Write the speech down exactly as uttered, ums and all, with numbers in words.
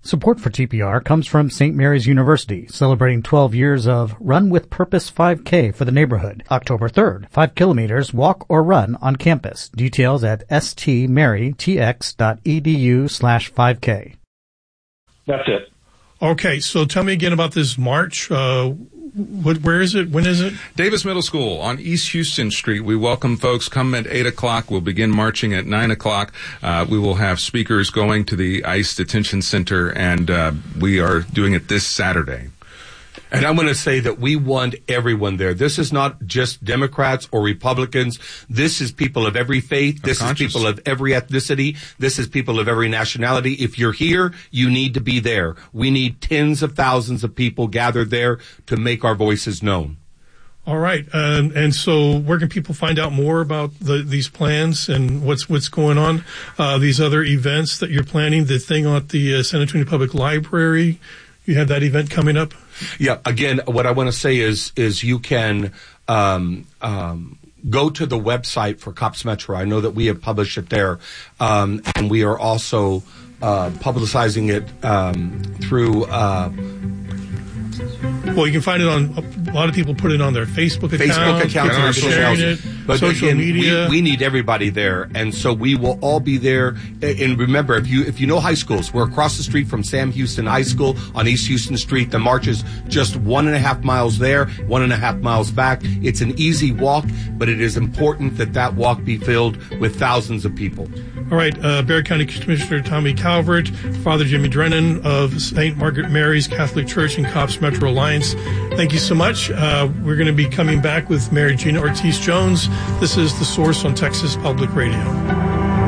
Support for T P R comes from Saint Mary's University, celebrating twelve years of Run with Purpose five K for the neighborhood. October third, five kilometers, walk or run on campus. Details at stmarytx.edu slash 5K. That's it. Okay, so tell me again about this march. Uh, what, where is it? When is it? Davis Middle School on East Houston Street. We welcome folks. Come at eight o'clock. We'll begin marching at nine o'clock. Uh, we will have speakers going to the ICE Detention Center, and uh, we are doing it this Saturday. And I'm going to say that we want everyone there. This is not just Democrats or Republicans. This is people of every faith. This is people of every ethnicity. This is people of every nationality. If you're here, you need to be there. We need tens of thousands of people gathered there to make our voices known. All right. Um, and so where can people find out more about the, these plans and what's what's going on, uh, these other events that you're planning, the thing at the uh, San Antonio Public Library? You have that event coming up? Yeah. Again, what I want to say is, is you can, um, um, go to the website for Cops Metro. I know that we have published it there. Um, and we are also, uh, publicizing it, um, through, uh, well, you can find it on, a lot of people put it on their Facebook accounts. Facebook accounts and sharing it, but social again, media. We, we need everybody there. And so we will all be there. And remember, if you, if you know high schools, we're across the street from Sam Houston High School on East Houston Street. The march is just one and a half miles there, one and a half miles back. It's an easy walk, but it is important that that walk be filled with thousands of people. All right, uh, Bexar County Commissioner Tommy Calvert, Father Jimmy Drennan of Saint Margaret Mary's Catholic Church and Cops Metro Alliance. Thank you so much. Uh, we're going to be coming back with Mary Gina Ortiz-Jones. This is The Source on Texas Public Radio.